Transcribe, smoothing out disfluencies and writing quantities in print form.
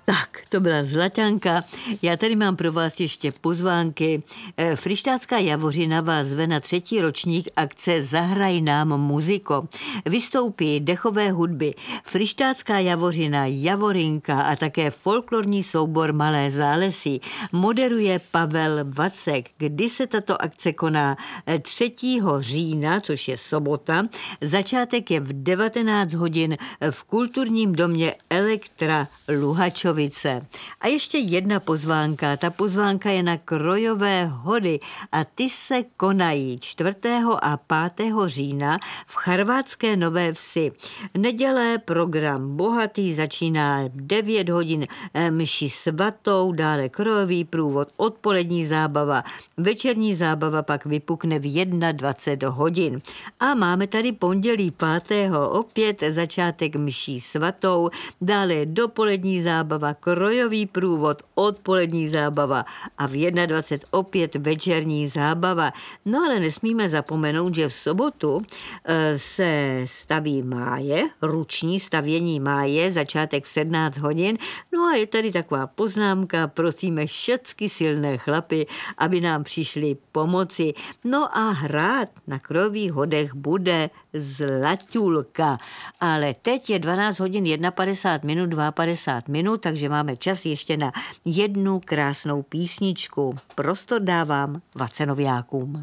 Tak, to byla Zlaťanka. Já tady mám pro vás ještě pozvánky. Fryštácká Javořina vás zve na 3. ročník akce Zahraj nám muziko. Vystoupí dechové hudby Fryštácká Javořina, Javorinka a také folklorní soubor Malé zálesí. Moderuje Pavel Vacek. Kdy se tato akce koná? 3. října, což je sobota. Začátek je v 19 hodin v kulturním domě Elektra Luhačovice. A ještě jedna pozvánka. Ta pozvánka je na Krojové hody a ty se konají 4. a 5. října v Charvátské Nové Vsi. Neděle program bohatý, začíná 9 hodin mši svatou, dále krojový průvod, odpolední zábava, večerní zábava pak vypukne v 21 hodin. A máme tady pondělí 5. opět začátek mší svatou, dále dopolední zábava, krojový průvod, odpolední zábava a v 21 opět večerní zábava. No ale nesmíme zapomenout, že v sobotu se staví máje, ruční stavění máje, začátek v 17 hodin. No a je tady taková poznámka, prosíme všecky silné chlapy, aby nám přišli pomoci. No a hrát na krojových hodech bude Zlaťulka. Ale teď je 12 hodin 51 minut, takže máme čas ještě na jednu krásnou písničku. Prostor dávám Vacenoviákům.